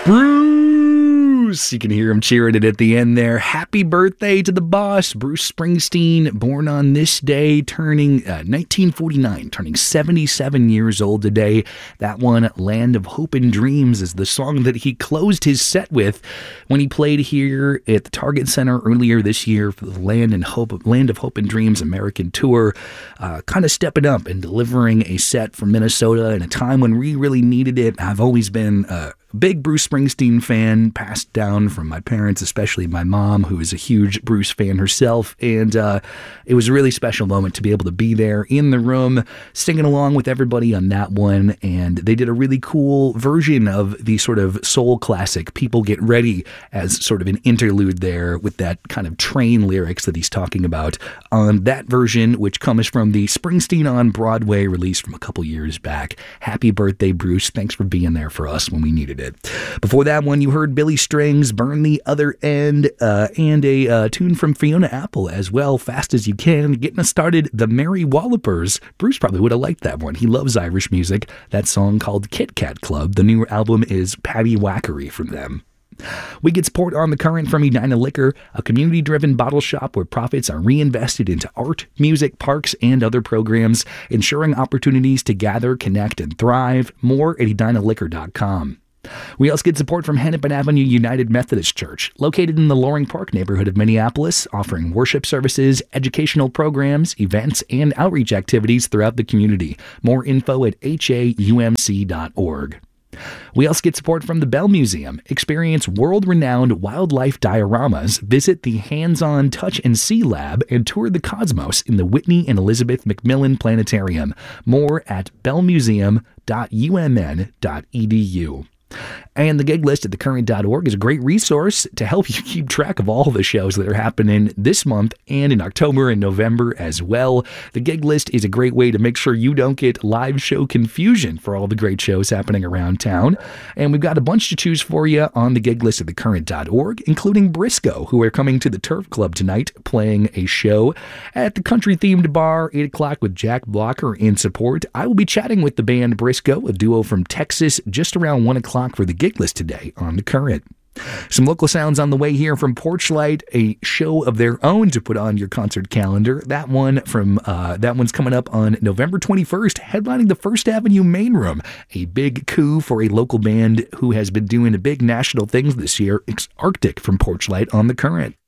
Bruce! You can hear him cheering it at the end there. Happy birthday to the boss, Bruce Springsteen, born on this day, turning 1949, turning 77 years old today. That one, Land of Hope and Dreams, is the song that he closed his set with when he played here at the Target Center earlier this year for the Land of Hope and Dreams American Tour, kind of stepping up and delivering a set from Minnesota in a time when we really needed it. I've always been a big Bruce Springsteen fan, passed down from my parents, especially my mom, who is a huge Bruce fan herself, and it was a really special moment to be able to be there in the room, singing along with everybody on that one, and they did a really cool version of the sort of soul classic, People Get Ready, as sort of an interlude there with that kind of train lyrics that he's talking about on that version, which comes from the Springsteen on Broadway release from a couple years back. Happy birthday, Bruce. Thanks for being there for us when we needed it. Before that one, you heard Billy Strings, Burn the Other End, and a tune from Fiona Apple as well, Fast As You Can. Getting us started, the Mary Wallopers. Bruce probably would have liked that one. He loves Irish music. That song called Kit Kat Club. The new album is Paddy Wackery from them. We get support on the current from Edina Liquor, a community-driven bottle shop where profits are reinvested into art, music, parks, and other programs, ensuring opportunities to gather, connect, and thrive. More at edinaliquor.com. We also get support from Hennepin Avenue United Methodist Church, located in the Loring Park neighborhood of Minneapolis, offering worship services, educational programs, events, and outreach activities throughout the community. More info at haumc.org. We also get support from the Bell Museum. Experience world-renowned wildlife dioramas, visit the Hands-On Touch and See Lab, and tour the cosmos in the Whitney and Elizabeth Macmillan Planetarium. More at bellmuseum.umn.edu. And the gig list at thecurrent.org is a great resource to help you keep track of all the shows that are happening this month and in October and November as well. The gig list is a great way to make sure you don't get live show confusion for all the great shows happening around town. And we've got a bunch to choose for you on the gig list at thecurrent.org, including Briscoe, who are coming to the Turf Club tonight, playing a show at the country-themed bar, 8 o'clock with Jack Blocker in support. I will be chatting with the band Briscoe, a duo from Texas, just around 1 o'clock for the gig list today on The Current. Some local sounds on the way here from Porchlight, a show of their own to put on your concert calendar. That one's coming up on November 21st, headlining the First Avenue Main Room. A big coup for a local band who has been doing big national things this year. It's Arctic from Porchlight on The Current.